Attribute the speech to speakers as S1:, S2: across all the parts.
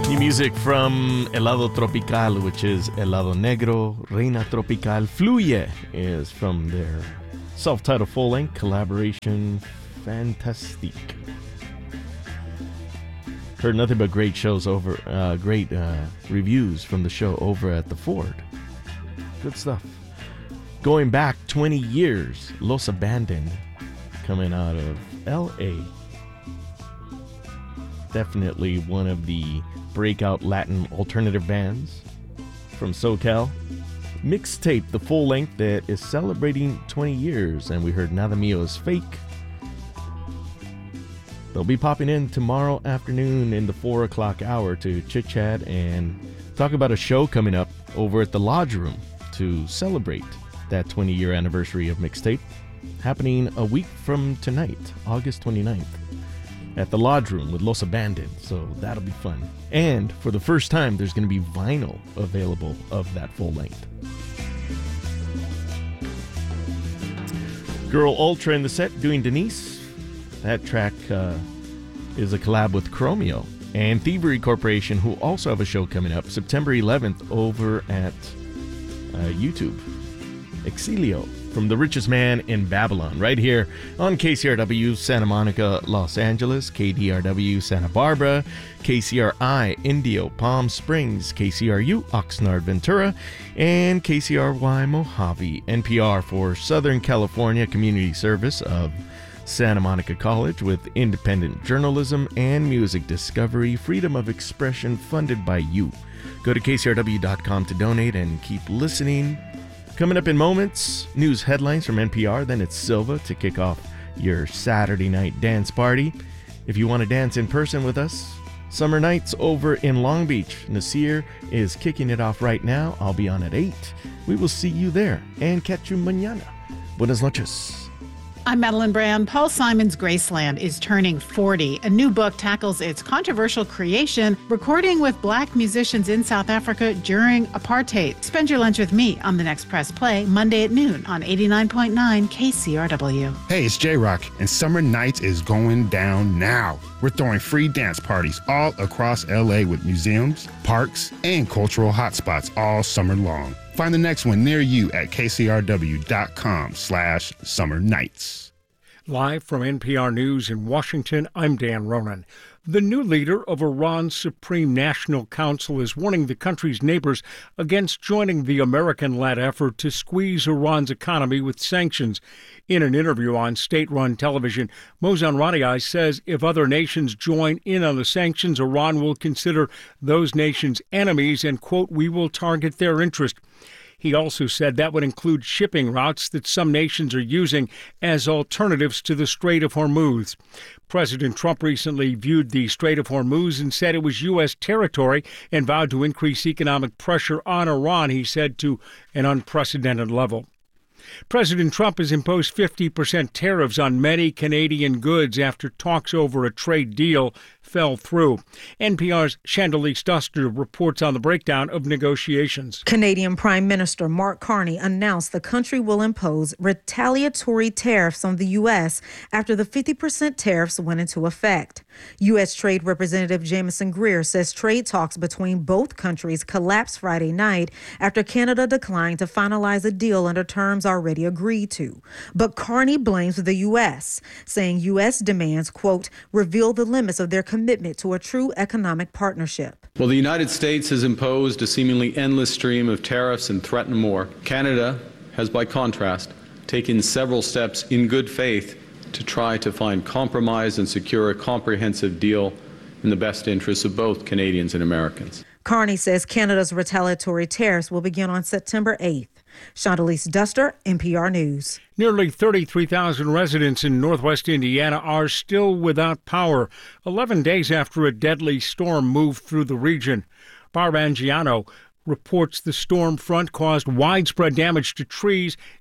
S1: New music from Helado Tropical, which is Helado Negro. Reina Tropical Fluye is from their self-titled full-length collaboration, Fantastique. Heard nothing but great shows over, great reviews from the show over at the Ford. Good stuff. Going back 20 years, Los Abandoned, coming out of L.A. Definitely one of the breakout Latin alternative bands from SoCal. Mixtape, the full length that is celebrating 20 years, and we heard Nada Mio is Fake. They'll be popping in tomorrow afternoon in the 4 o'clock hour to chit chat and talk about a show coming up over at the Lodge Room to celebrate that 20-year anniversary of Mixtape, happening a week from tonight, August 29th. At the Lodge Room with Los Abandoned, so that'll be fun. And for the first time, there's going to be vinyl available of that full length. Girl Ultra in the set doing Denise. That track is a collab with Chromeo and Thievery Corporation, who also have a show coming up September 11th over at YouTube. Exilio from The Richest Man in Babylon, right here on KCRW Santa Monica, Los Angeles, KDRW Santa Barbara, KCRI Indio Palm Springs, KCRU Oxnard Ventura, and KCRY Mojave. NPR for Southern California Community Service of Santa Monica College, with independent journalism and music discovery, freedom of expression funded by you. Go to kcrw.com to donate and keep listening. Coming up in moments, news headlines from NPR, then it's Silva to kick off your Saturday night dance party. If you want to dance in person with us, Summer Nights over in Long Beach. Nasir is kicking it off right now. I'll be on at 8. We will see you there and catch you mañana. Buenas noches.
S2: I'm Madeline Brand. Paul Simon's Graceland is turning 40. A new book tackles its controversial creation, recording with Black musicians in South Africa during apartheid. Spend your lunch with me on The Next Press Play, Monday at noon on 89.9 KCRW.
S3: Hey, it's J-Rock, and Summer Nights is going down now. We're throwing free dance parties all across LA with museums, parks, and cultural hotspots all summer long. Find the next one near you at kcrw.com/summer nights.
S4: Live from NPR News in Washington, I'm Dan Ronan. The new leader of Iran's Supreme National Council is warning the country's neighbors against joining the American-led effort to squeeze Iran's economy with sanctions. In an interview on state-run television, Mohsen Radiai says if other nations join in on the sanctions, Iran will consider those nations enemies and, quote, we will target their interest. He also said that would include shipping routes that some nations are using as alternatives to the Strait of Hormuz. President Trump recently viewed the Strait of Hormuz and said it was U.S. territory and vowed to increase economic pressure on Iran, he said, to an unprecedented level. President Trump has imposed 50% tariffs on many Canadian goods after talks over a trade deal fell through. NPR's Chandelice Duster reports on the breakdown of negotiations.
S5: Canadian Prime Minister Mark Carney announced the country will impose retaliatory tariffs on the U.S. after the 50% tariffs went into effect. U.S. Trade Representative Jamieson Greer says trade talks between both countries collapsed Friday night after Canada declined to finalize a deal under terms already agreed to. But Carney blames the U.S., saying U.S. demands, quote, reveal the limits of their commitment to a true economic partnership.
S6: Well, the United States has imposed a seemingly endless stream of tariffs and threatened more. Canada has, by contrast, taken several steps in good faith to try to find compromise and secure a comprehensive deal in the best interests of both Canadians and Americans.
S5: Carney says Canada's retaliatory tariffs will begin on September 8th. Chandelice Duster, NPR News.
S4: Nearly 33,000 residents in northwest Indiana are still without power, 11 days after a deadly storm moved through the region. Barb Angiano reports the storm front caused widespread damage to trees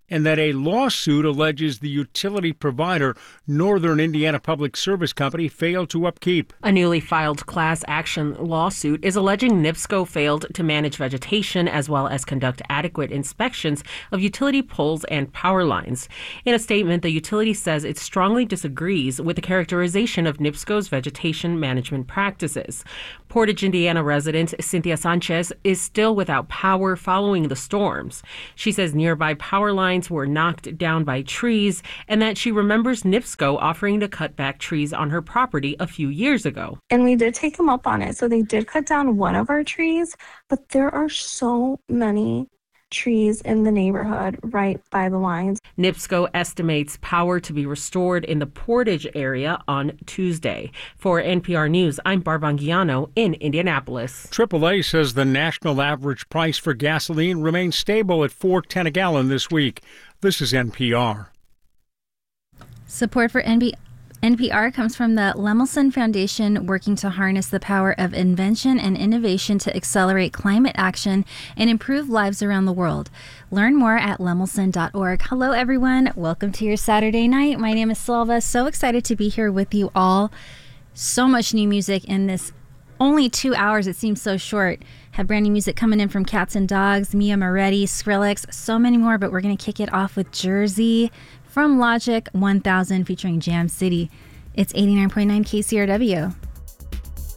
S4: and that a lawsuit alleges the utility provider, Northern Indiana Public Service Company, failed to upkeep.
S7: A newly filed class action lawsuit is alleging NIPSCO failed to manage vegetation as well as conduct adequate inspections of utility poles and power lines. In a statement, the utility says it strongly disagrees with the characterization of NIPSCO's vegetation management practices. Portage, Indiana resident Cynthia Sanchez is still without power following the storms. She says nearby power lines were knocked down by trees and that she remembers NIPSCO offering to cut back trees on her property a few years ago.
S8: And we did take them up on it. So they did cut down one of our trees, but there are so many trees in the neighborhood right by the lines.
S7: NIPSCO estimates power to be restored in the Portage area on Tuesday. For NPR News, I'm Barb Anguiano in Indianapolis.
S4: AAA says the national average price for gasoline remains stable at $4.10 a gallon this week. This is NPR.
S9: Support for NPR comes from the Lemelson Foundation, working to harness the power of invention and innovation to accelerate climate action and improve lives around the world. Learn more at lemelson.org. Hello, everyone. Welcome to your Saturday night. My name is Silva. So excited to be here with you all. So much new music in this only 2 hours. It seems so short. Have brand new music coming in from Cats and Dogs, Mia Moretti, Skrillex, so many more. But we're going to kick it off with Jersey from Logic 1000 featuring Jam City. It's 89.9 KCRW.